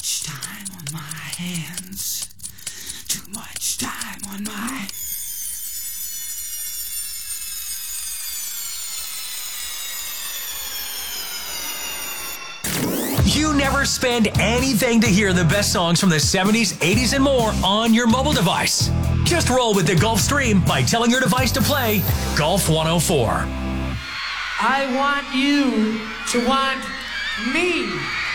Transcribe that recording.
much time on my hands. Too much time on my... You never spend anything to hear the best songs from the 70s, 80s, and more on your mobile device. Just roll with the Gulfstream by telling your device to play Golf 104. I want you to want me.